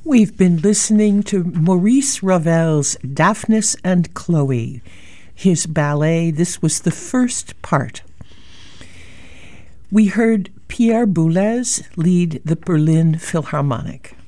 We've been listening to Maurice Ravel's Daphnis and Chloe, his ballet. This was the first part. We heard Pierre Boulez lead the Berlin Philharmonic.